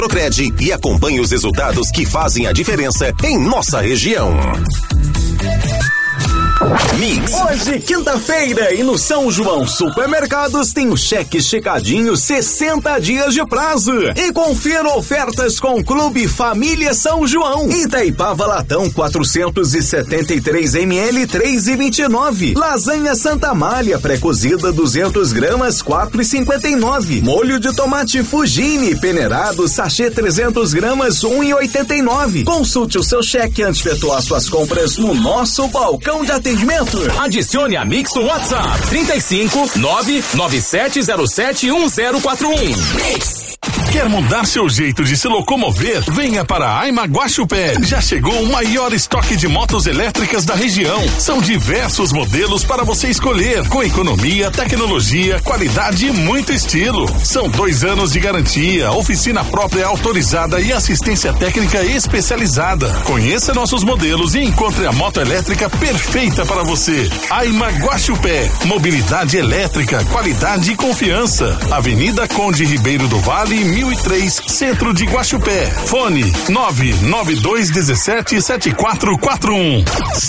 Procred e acompanhe os resultados que fazem a diferença em nossa região. Mix. Hoje, quinta-feira, e no São João Supermercados tem o cheque esticadinho 60 dias de prazo. E confira ofertas com o Clube Família São João. Itaipava Latão 473 ml 3,29. Lasanha Santa Amália pré-cozida 200 gramas 4,59. Molho de tomate Fugini peneirado sachê 300 gramas 1,89. Consulte o seu cheque antes de efetuar suas compras no nosso balcão de atendimento. Adicione a Mix no WhatsApp 35 99707 1041. Mix. Quer mudar seu jeito de se locomover? Venha para a Aima Guaxupé. Já chegou o maior estoque de motos elétricas da região. São diversos modelos para você escolher, com economia, tecnologia, qualidade e muito estilo. São 2 anos de garantia, oficina própria autorizada e assistência técnica especializada. Conheça nossos modelos e encontre a moto elétrica perfeita para você. Aima Guaxupé. Mobilidade elétrica, qualidade e confiança. Avenida Conde Ribeiro do Vale, 1003, Centro de Guaxupé. Fone 992177441.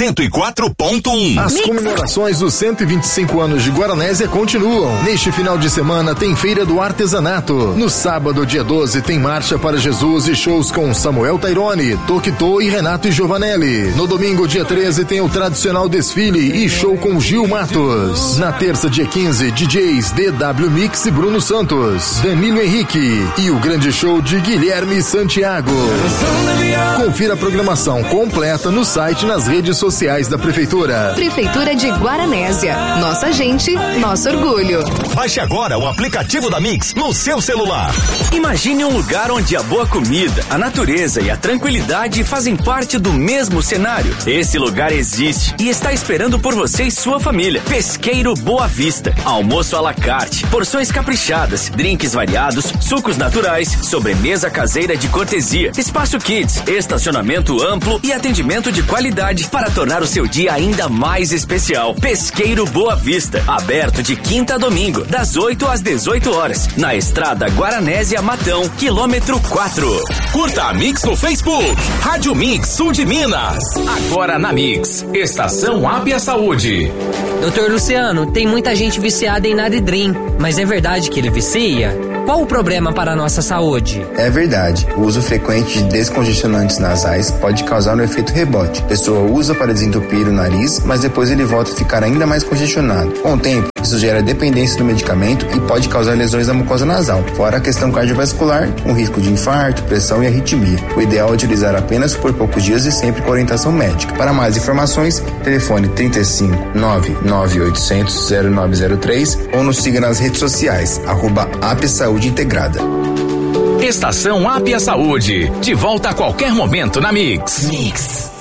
104.1. As comemorações dos 125 anos de Guaranésia continuam. Neste final de semana tem Feira do Artesanato. No sábado, dia 12, tem Marcha para Jesus e shows com Samuel Tairone, Toquitô e Renato e Giovanelli. No domingo, dia 13, tem o tradicional desfile e show com Gil Matos. Na terça, dia 15, DJs DW Mix e Bruno Santos, Danilo Henrique e o grande show de Guilherme Santiago. Confira a programação completa no site e nas redes sociais da Prefeitura. Prefeitura de Guaranésia. Nossa gente, nosso orgulho. Baixe agora o aplicativo da Mix no seu celular. Imagine um lugar onde a boa comida, a natureza e a tranquilidade fazem parte do mesmo cenário. Esse lugar existe e está esperando por você e sua família. Pesqueiro Boa Vista. Almoço à la carte, porções caprichadas, drinks variados, sucos naturais, sobremesa caseira de cortesia, espaço kids, estacionamento amplo e atendimento de qualidade para tornar o seu dia ainda mais especial. Pesqueiro Boa Vista, aberto de quinta a domingo, das 8 às 18 horas, na estrada Guaranésia Matão, quilômetro 4. Curta a Mix no Facebook, Rádio Mix Sul de Minas. Agora na Mix, Estação Ápia Saúde. Doutor Luciano, tem muita gente viciada em Naridrim, mas é verdade que ele vicia? Qual o problema para a nossa saúde? É verdade. O uso frequente de descongestionantes nasais pode causar um efeito rebote. A pessoa usa para desentupir o nariz, mas depois ele volta a ficar ainda mais congestionado. Com o tempo, isso gera dependência do medicamento e pode causar lesões da mucosa nasal, fora a questão cardiovascular, com risco de infarto, pressão e arritmia. O ideal é utilizar apenas por poucos dias e sempre com orientação médica. Para mais informações, telefone 35 99800 0903 ou nos siga nas redes sociais, @APSaúde Integrada. Estação Ápia Saúde, de volta a qualquer momento na Mix. Mix.